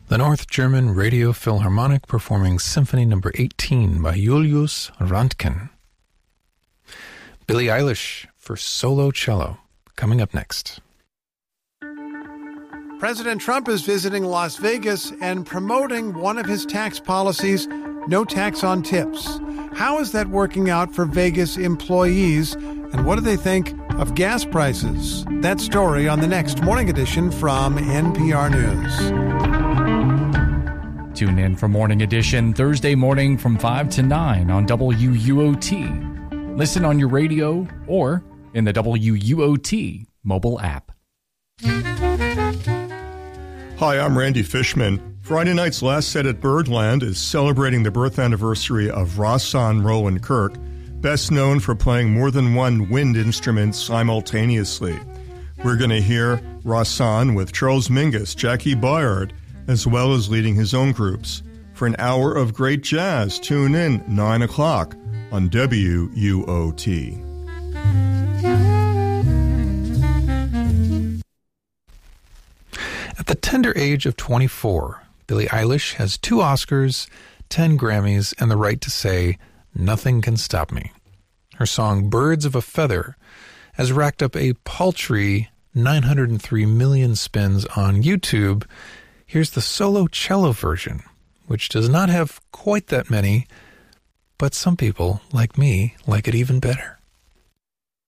The North German Radio Philharmonic performing Symphony No. 18 by Julius Röntgen. Billie Eilish for solo cello, coming up next. President Trump is visiting Las Vegas and promoting one of his tax policies, no tax on tips. How is that working out for Vegas employees, and what do they think of gas prices? That story on the next Morning Edition from NPR News. Tune in for Morning Edition Thursday morning from 5 to 9 on WUOT. Listen on your radio or in the WUOT mobile app. Hi, I'm Randy Fishman. Friday night's Last Set at Birdland is celebrating the birth anniversary of Rahsaan Roland Kirk, best known for playing more than one wind instrument simultaneously. We're going to hear Rahsaan with Charles Mingus, Jackie Byard, as well as leading his own groups. For an hour of great jazz, tune in 9 o'clock on WUOT. At the tender age of 24, Billie Eilish has 2 Oscars, 10 Grammys, and the right to say, "Nothing Can Stop Me." Her song Birds of a Feather has racked up a paltry 903 million spins on YouTube. Here's the solo cello version, which does not have quite that many, but some people, like me, like it even better.